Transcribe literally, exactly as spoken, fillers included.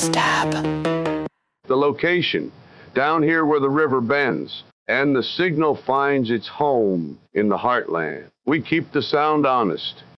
Stab. The location, down here where the river bends, and the signal finds its home in the heartland. We keep the sound honest.